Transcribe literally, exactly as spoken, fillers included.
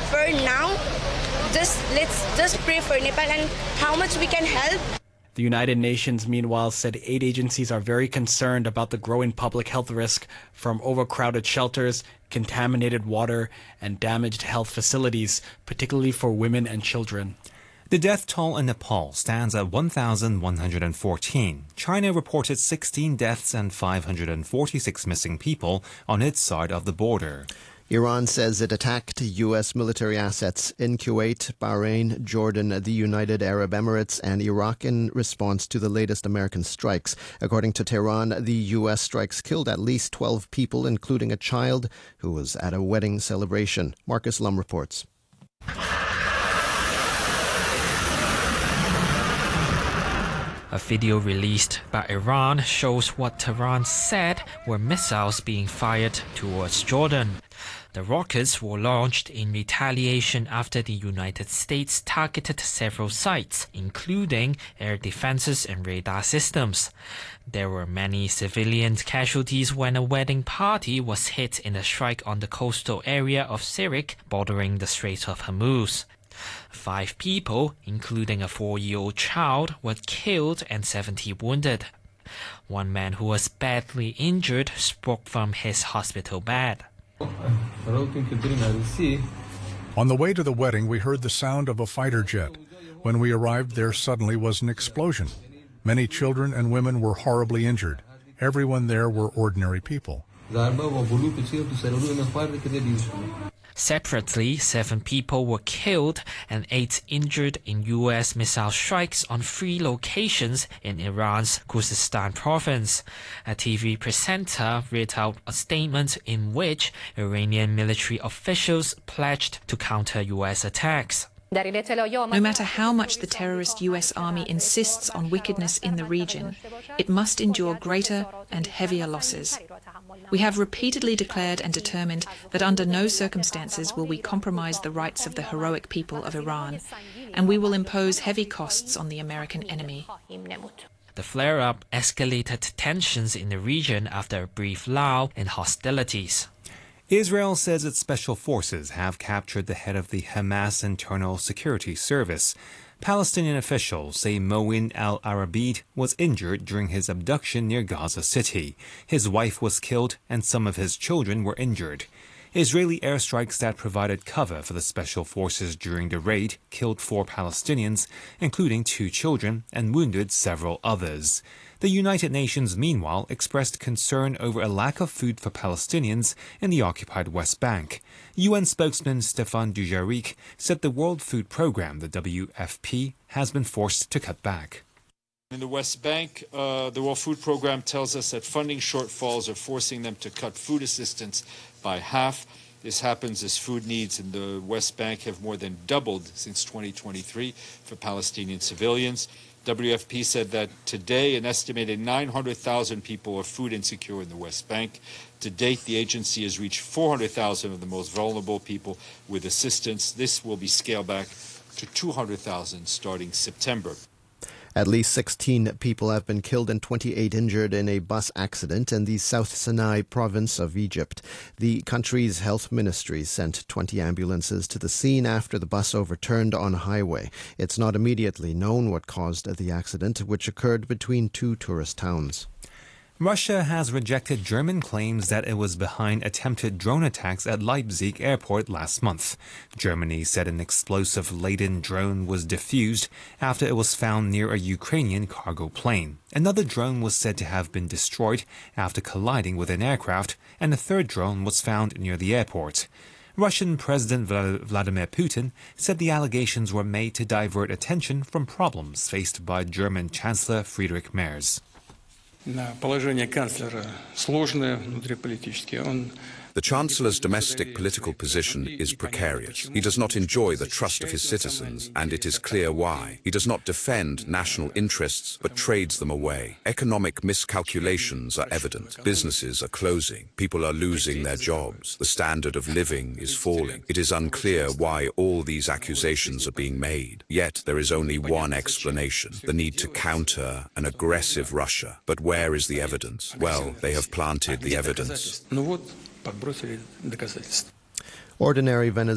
for now, just let's just pray for Nepal and how much we can help. The United Nations, meanwhile, said aid agencies are very concerned about the growing public health risk from overcrowded shelters, contaminated water, and damaged health facilities, particularly for women and children. The death toll in Nepal stands at one thousand one hundred fourteen. China reported sixteen deaths and five hundred forty-six missing people on its side of the border. Iran says it attacked U S military assets in Kuwait, Bahrain, Jordan, the United Arab Emirates and Iraq in response to the latest American strikes. According to Tehran, the U S strikes killed at least twelve people, including a child who was at a wedding celebration. Marcus Lum reports. A video released by Iran shows what Tehran said were missiles being fired towards Jordan. The rockets were launched in retaliation after the United States targeted several sites, including air defenses and radar systems. There were many civilian casualties when a wedding party was hit in a strike on the coastal area of Sirik, bordering the Strait of Hormuz. Five people, including a four-year-old child, were killed and seventy wounded. One man who was badly injured spoke from his hospital bed. On the way to the wedding, we heard the sound of a fighter jet. When we arrived, there suddenly was an explosion. Many children and women were horribly injured. Everyone there were ordinary people. Separately, seven people were killed and eight injured in U S missile strikes on three locations in Iran's Khuzestan province. A T V presenter read out a statement in which Iranian military officials pledged to counter U S attacks. No matter how much the terrorist U S army insists on wickedness in the region, it must endure greater and heavier losses. We have repeatedly declared and determined that under no circumstances will we compromise the rights of the heroic people of Iran, and we will impose heavy costs on the American enemy. The flare-up escalated tensions in the region after a brief lull in hostilities. Israel says its special forces have captured the head of the Hamas Internal Security Service. Palestinian officials say Moin al-Arabid was injured during his abduction near Gaza City. His wife was killed and some of his children were injured. Israeli airstrikes that provided cover for the special forces during the raid killed four Palestinians, including two children, and wounded several others. The United Nations, meanwhile, expressed concern over a lack of food for Palestinians in the occupied West Bank. U N spokesman Stéphane Dujarric said the World Food Programme, the W F P, has been forced to cut back. In the West Bank, uh, the World Food Programme tells us that funding shortfalls are forcing them to cut food assistance by half. This happens as food needs in the West Bank have more than doubled since twenty twenty-three for Palestinian civilians. W F P said that today an estimated nine hundred thousand people are food insecure in the West Bank. To date, the agency has reached four hundred thousand of the most vulnerable people with assistance. This will be scaled back to two hundred thousand starting September. At least sixteen people have been killed and twenty-eight injured in a bus accident in the South Sinai province of Egypt. The country's health ministry sent twenty ambulances to the scene after the bus overturned on a highway. It's not immediately known what caused the accident, which occurred between two tourist towns. Russia has rejected German claims that it was behind attempted drone attacks at Leipzig airport last month. Germany said an explosive-laden drone was defused after it was found near a Ukrainian cargo plane. Another drone was said to have been destroyed after colliding with an aircraft, and a third drone was found near the airport. Russian President Vladimir Putin said the allegations were made to divert attention from problems faced by German Chancellor Friedrich Merz. Положение канцлера сложное внутриполитически. Он The Chancellor's domestic political position is precarious. He does not enjoy the trust of his citizens, and it is clear why. He does not defend national interests, but trades them away. Economic miscalculations are evident. Businesses are closing. People are losing their jobs. The standard of living is falling. It is unclear why all these accusations are being made. Yet there is only one explanation: the need to counter an aggressive Russia. But where is the evidence? Well, they have planted the evidence. Ordinary Venezuelan